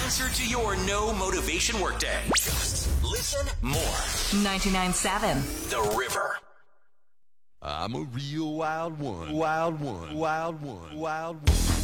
answer to your no motivation workday. Just listen more. 99.7 The River. I'm a real wild one. Wild one. Wild one. Wild one.